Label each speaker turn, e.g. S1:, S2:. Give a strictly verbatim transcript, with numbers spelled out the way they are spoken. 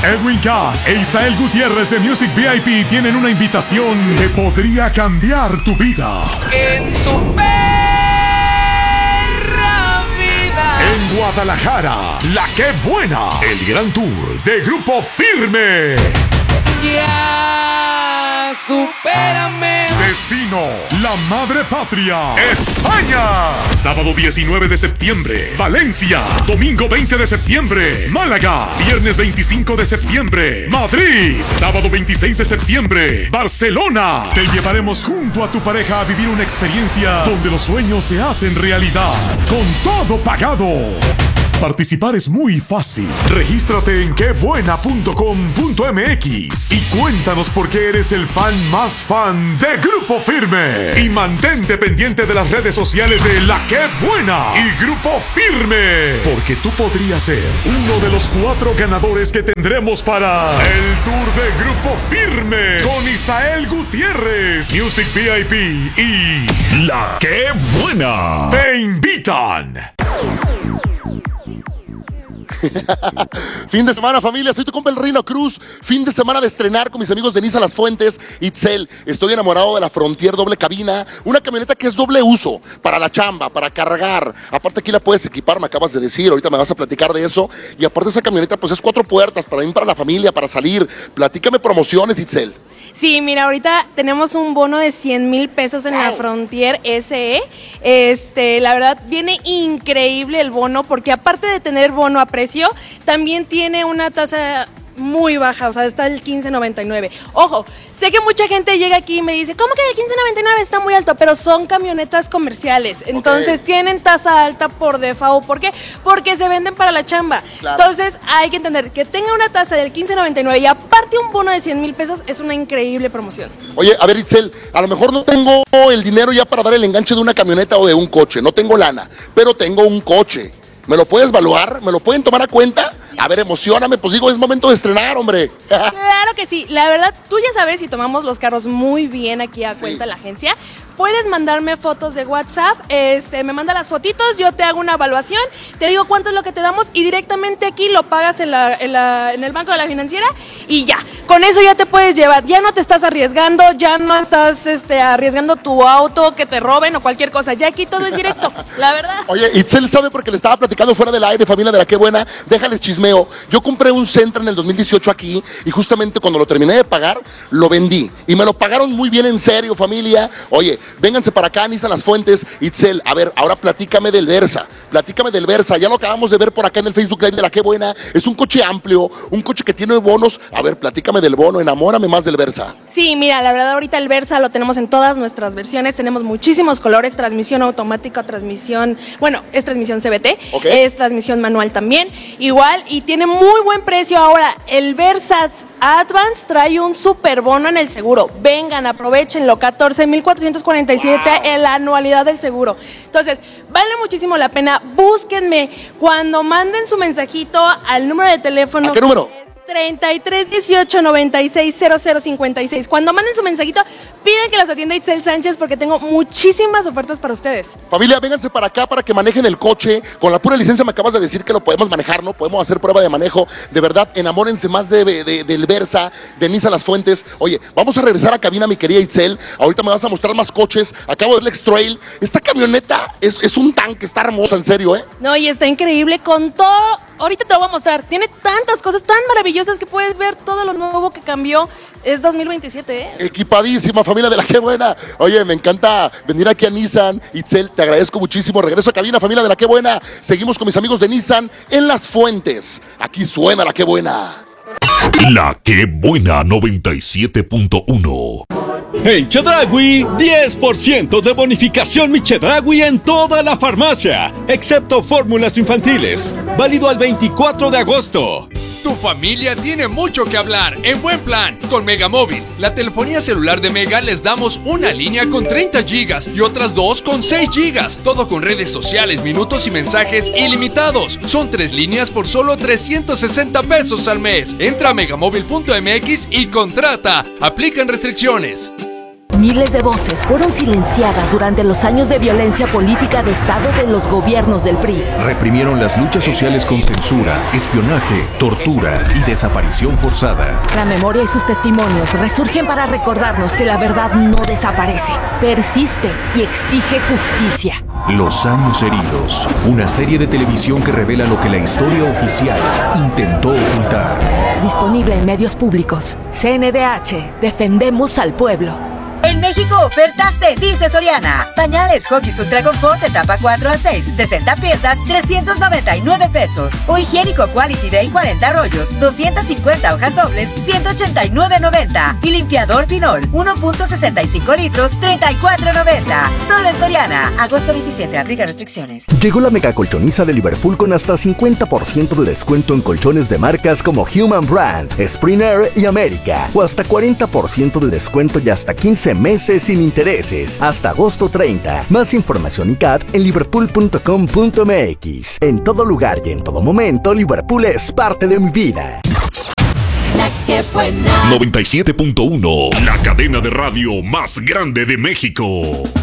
S1: Edwin Cass e Isael Gutiérrez de Music V I P tienen una invitación que podría cambiar tu vida.
S2: En tu perra vida.
S1: En Guadalajara, La Qué Buena, el gran tour de Grupo Firme.
S2: Ya, supérame.
S1: Destino, la madre patria, España. Sábado diecinueve de septiembre, Valencia. Domingo veinte de septiembre, Málaga. Viernes veinticinco de septiembre, Madrid. Sábado veintiséis de septiembre, Barcelona. Te llevaremos junto a tu pareja a vivir una experiencia donde los sueños se hacen realidad, con todo pagado. Participar es muy fácil. Regístrate en qué buena punto com punto m x y cuéntanos por qué eres el fan más fan de Grupo Firme. Y mantente pendiente de las redes sociales de La Qué Buena y Grupo Firme, porque tú podrías ser uno de los cuatro ganadores que tendremos para el tour de Grupo Firme con Isael Gutiérrez, Music V I P y La Qué Buena. Te invitan.
S3: Fin de semana, familia, soy tu compa el Rino Cruz. Fin de semana de estrenar con mis amigos de Nissan Las Fuentes, Itzel. Estoy enamorado de la Frontier doble cabina, una camioneta que es doble uso, para la chamba, para cargar. Aparte aquí la puedes equipar, me acabas de decir, ahorita me vas a platicar de eso. Y aparte esa camioneta pues es cuatro puertas, para mí, para la familia, para salir. Platícame promociones, Itzel.
S4: Sí, mira, ahorita tenemos un bono de cien mil pesos en wow. la Frontier S E. Este, la verdad, viene increíble el bono, porque aparte de tener bono a precio, también tiene una tasa muy baja, o sea, está el quince noventa y nueve. Ojo, sé que mucha gente llega aquí y me dice, ¿cómo que el quince noventa y nueve está muy alto? Pero son camionetas comerciales, entonces okay. tienen tasa alta por default. ¿Por qué? Porque se venden para la chamba. Claro. Entonces hay que entender que tenga una tasa del quince noventa y nueve y aparte un bono de cien mil pesos es una increíble promoción.
S3: Oye, a ver, Itzel, a lo mejor no tengo el dinero ya para dar el enganche de una camioneta o de un coche, no tengo lana, pero tengo un coche. ¿Me lo puedes evaluar? ¿Me lo pueden tomar a cuenta? A ver, emocióname, pues digo, es momento de estrenar, hombre.
S4: Claro que sí, la verdad, tú ya sabes, si tomamos los carros muy bien aquí a sí. cuenta la agencia, puedes mandarme fotos de WhatsApp, este, me manda las fotitos, yo te hago una evaluación, te digo cuánto es lo que te damos y directamente aquí lo pagas en, la, en, la, en el banco de la financiera y ya, con eso ya te puedes llevar, ya no te estás arriesgando, ya no estás este, arriesgando tu auto, que te roben o cualquier cosa, ya aquí todo es directo, la verdad.
S3: Oye, Itzel sabe porque le estaba platicando fuera del aire, familia de La Qué Buena, déjales chismeo, yo compré un Sentra en el dos mil dieciocho aquí y justamente cuando lo terminé de pagar, lo vendí y me lo pagaron muy bien en serio, familia. Oye, vénganse para acá, Nissan Las Fuentes, Itzel, a ver, ahora platícame del Versa, platícame del Versa, ya lo acabamos de ver por acá en el Facebook Live de La Qué Buena, es un coche amplio, un coche que tiene bonos, a ver, platícame del bono, enamórame más del Versa.
S4: Sí, mira, la verdad ahorita el Versa lo tenemos en todas nuestras versiones, tenemos muchísimos colores, transmisión automática, transmisión, bueno, es transmisión C V T, okay. es transmisión manual también, igual, y tiene muy buen precio. Ahora, el Versa Advance trae un super bono en el seguro, vengan, aprovechenlo, catorce mil cuatrocientos cuarenta y siete wow. en la anualidad del seguro. Entonces, vale muchísimo la pena. Búsquenme cuando manden su mensajito al número de teléfono.
S3: ¿A qué número?
S4: treinta y tres dieciocho noventa y seis cero cero cincuenta y seis. Cuando manden su mensajito, piden que las atienda Itzel Sánchez porque tengo muchísimas ofertas para ustedes.
S3: Familia, vénganse para acá para que manejen el coche. Con la pura licencia me acabas de decir que lo podemos manejar, ¿no? Podemos hacer prueba de manejo. De verdad, enamórense más de, de, del Versa, de Nissan Las Fuentes. Oye, vamos a regresar a cabina, mi querida Itzel. Ahorita me vas a mostrar más coches. Acabo de ver el X-Trail. Esta camioneta es, es un tanque, está hermosa, en serio, ¿eh?
S4: No, y está increíble con todo. Ahorita te lo voy a mostrar. Tiene tantas cosas tan maravillosas que puedes ver todo lo nuevo que cambió. Es dos mil veintisiete, ¿eh?
S3: Equipadísima, familia de La Qué Buena. Oye, me encanta venir aquí a Nissan. Itzel, te agradezco muchísimo. Regreso a cabina, familia de La Qué Buena. Seguimos con mis amigos de Nissan en Las Fuentes. Aquí suena La Qué Buena.
S1: La Qué Buena noventa y siete punto uno.
S5: En Chedraui, diez por ciento de bonificación Mi Chedraui en toda la farmacia, excepto fórmulas infantiles. Válido al veinticuatro de agosto.
S2: Tu familia tiene mucho que hablar en buen plan con Megamóvil. La telefonía celular de Mega les damos una línea con treinta gigas y otras dos con seis gigas. Todo con redes sociales, minutos y mensajes ilimitados. Son tres líneas por solo trescientos sesenta pesos al mes. Entra a megamóvil punto m x y contrata. Aplican restricciones.
S6: Miles de voces fueron silenciadas durante los años de violencia política de Estado de los gobiernos del P R I.
S7: Reprimieron las luchas sociales con censura, espionaje, tortura y desaparición forzada.
S6: La memoria y sus testimonios resurgen para recordarnos que la verdad no desaparece, persiste y exige justicia.
S7: Los años heridos, una serie de televisión que revela lo que la historia oficial intentó ocultar.
S6: Disponible en medios públicos. C N D H, defendemos al pueblo.
S8: En México, ofertas de Dice Soriana. Pañales Huggies Ultra Confort etapa cuatro a seis, sesenta piezas, trescientos noventa y nueve pesos. O higiénico Quality Day cuarenta rollos, doscientas cincuenta hojas dobles, ciento ochenta y nueve noventa. Y limpiador Pinol, uno punto sesenta y cinco litros, treinta y cuatro noventa. Solo en Soriana. Agosto veintisiete, aplica restricciones.
S9: Llegó la mega colchoniza de Liverpool con hasta cincuenta por ciento de descuento en colchones de marcas como Human Brand, Springer y América. O hasta cuarenta por ciento de descuento y hasta quince meses sin intereses. Hasta agosto treinta. Más información y C A T en liverpool punto com punto m x. En todo lugar y en todo momento, Liverpool es parte de mi vida.
S10: La que buena.
S1: noventa y siete punto uno, la cadena de radio más grande de México.